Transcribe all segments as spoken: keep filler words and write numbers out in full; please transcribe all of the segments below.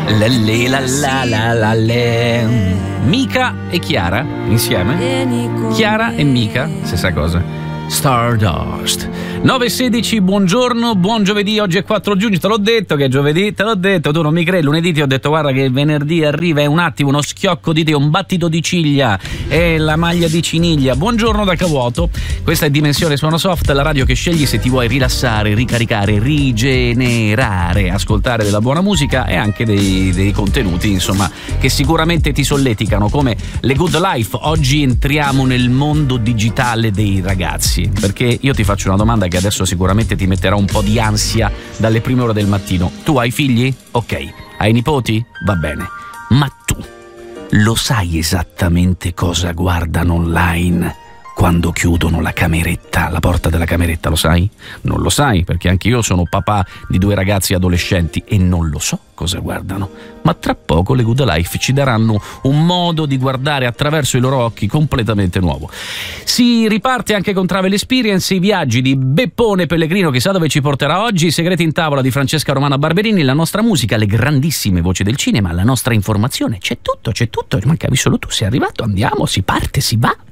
Lalle, la la la la le. Mika e Chiara insieme. Chiara e Mika, stessa cosa. Stardust. nove e sedici, buongiorno, buon giovedì. Oggi è quattro giugno, te l'ho detto che è giovedì, te l'ho detto, tu non mi credi. Lunedì ti ho detto guarda che venerdì arriva, è un attimo, uno schiocco di te, un battito di ciglia e la maglia di ciniglia. Buongiorno da Cavuoto. Questa è Dimensione Suono Soft, la radio che scegli se ti vuoi rilassare, ricaricare, rigenerare, ascoltare della buona musica e anche dei, dei contenuti, insomma, che sicuramente ti solleticano, come le Good Life. Oggi entriamo nel mondo digitale dei ragazzi, perché io ti faccio una domanda che adesso sicuramente ti metterà un po' di ansia dalle prime ore del mattino. Tu hai figli? Ok. Hai nipoti? Va bene. Ma tu lo sai esattamente cosa guardano online quando chiudono la cameretta, la porta della cameretta, lo sai? Non lo sai, perché anche io sono papà di due ragazzi adolescenti e non lo so cosa guardano. Ma tra poco le Good Life ci daranno un modo di guardare attraverso i loro occhi completamente nuovo. Si riparte anche con Travel Experience, i viaggi di Beppone Pellegrino, chissà dove ci porterà oggi, i segreti in tavola di Francesca Romana Barberini, la nostra musica, le grandissime voci del cinema, la nostra informazione, c'è tutto, c'è tutto, mancavi solo tu, sei arrivato, andiamo, si parte, si va.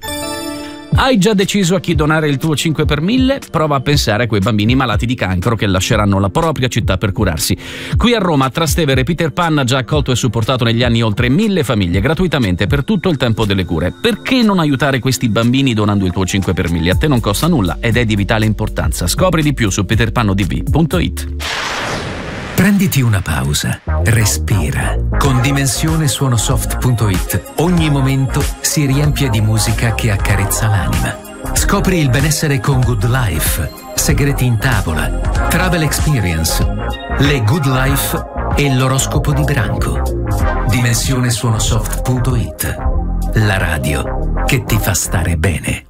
Hai già deciso a chi donare il tuo cinque per mille? Prova a pensare a quei bambini malati di cancro che lasceranno la propria città per curarsi. Qui a Roma, a Trastevere, Peter Pan ha già accolto e supportato negli anni oltre mille famiglie gratuitamente per tutto il tempo delle cure. Perché non aiutare questi bambini donando il tuo cinque per mille? A te non costa nulla ed è di vitale importanza. Scopri di più su peterpanodv punto it. Prenditi una pausa, respira. Con dimensione suono soft punto it ogni momento si riempie di musica che accarezza l'anima. Scopri il benessere con Good Life, segreti in tavola, Travel Experience, le Good Life e l'oroscopo di branco. dimensione suono soft punto it, la radio che ti fa stare bene.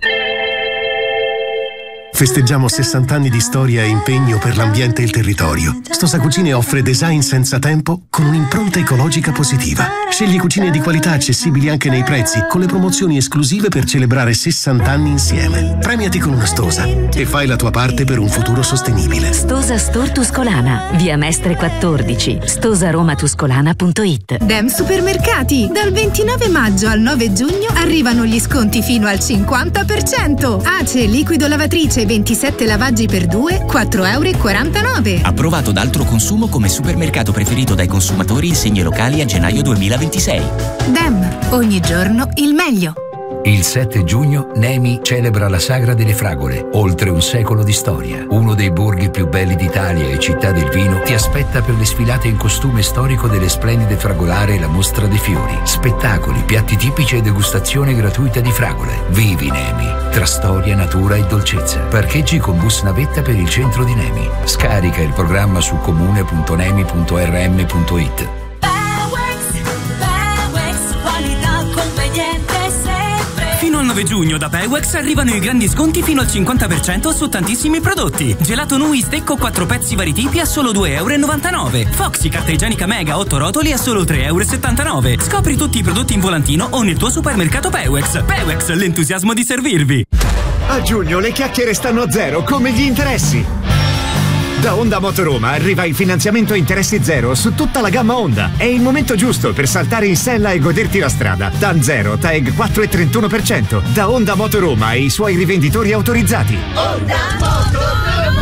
Festeggiamo sessanta anni di storia e impegno per l'ambiente e il territorio. Stosa Cucine offre design senza tempo con un'impronta ecologica positiva. Scegli cucine di qualità accessibili anche nei prezzi, con le promozioni esclusive per celebrare sessanta anni insieme. Premiati con una Stosa e fai la tua parte per un futuro sostenibile. Stosa Store Tuscolana, via Mestre quattordici, stosaromatuscolana punto it. Dem Supermercati, dal ventinove maggio al nove giugno arrivano gli sconti fino al cinquanta per cento. Ace liquido lavatrice ventisette lavaggi per due, quattro virgola quarantanove euro. Approvato da Altro Consumo come supermercato preferito dai consumatori in segni locali a gennaio duemilaventisei. Dem, ogni giorno il meglio. Il sette giugno Nemi celebra la Sagra delle Fragole, oltre un secolo di storia. Uno dei borghi più belli d'Italia e città del vino ti aspetta per le sfilate in costume storico delle splendide fragolare e la mostra dei fiori. Spettacoli, piatti tipici e degustazione gratuita di fragole. Vivi Nemi, tra storia, natura e dolcezza. Parcheggi con bus navetta per il centro di Nemi. Scarica il programma su comune punto nemi punto r m punto it. Fino al nove giugno da Pewex arrivano i grandi sconti fino al cinquanta per cento su tantissimi prodotti. Gelato Nui Stecco quattro pezzi vari tipi a solo due virgola novantanove euro. Foxy carta igienica Mega otto rotoli a solo tre virgola settantanove euro. Scopri tutti i prodotti in volantino o nel tuo supermercato Pewex. Pewex, l'entusiasmo di servirvi. A giugno le chiacchiere stanno a zero come gli interessi. Da Honda Motoroma arriva il finanziamento a interessi zero su tutta la gamma Honda. È il momento giusto per saltare in sella e goderti la strada. D A N zero, T A G quattro virgola trentuno per cento. Da Honda Motoroma e i suoi rivenditori autorizzati. Honda Motoroma!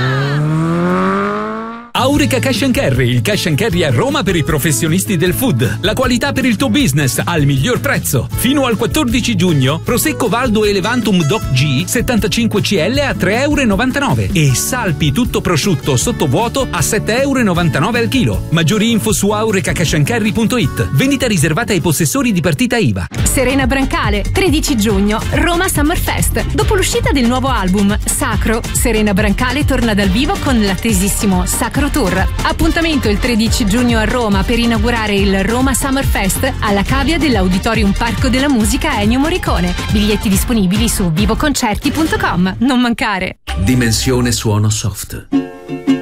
Aurica Cash and Carry, il cash and carry a Roma per i professionisti del food. La qualità per il tuo business al miglior prezzo. Fino al quattordici giugno, Prosecco Valdo Elevantum Doc G settantacinque centilitri a tre virgola novantanove euro e Salpi tutto prosciutto sottovuoto a sette virgola novantanove euro al chilo. Maggiori info su aurica cash and carry punto it. Vendita riservata ai possessori di partita I V A. Serena Brancale, tredici giugno, Roma Summer Fest. Dopo l'uscita del nuovo album Sacro, Serena Brancale torna dal vivo con l'attesissimo Sacro Tour. Appuntamento il tredici giugno a Roma per inaugurare il Roma Summer Fest alla cavia dell'Auditorium Parco della Musica Ennio Morricone. Biglietti disponibili su vivoconcerti punto com. Non mancare. Dimensione Suono Soft.